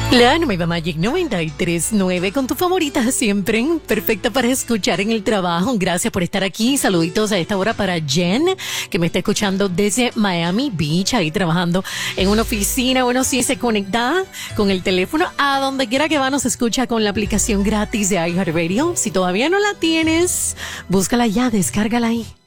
La nueva Magic 93.9 con tu favorita siempre, perfecta para escuchar en el trabajo. Gracias por estar aquí. Saluditos a esta hora para Jen, que me está escuchando desde Miami Beach, ahí trabajando en una oficina. Bueno, sí, se conecta con el teléfono a donde quiera que va, nos escucha con la aplicación gratis de iHeartRadio. Si todavía no la tienes, búscala ya, descárgala ahí.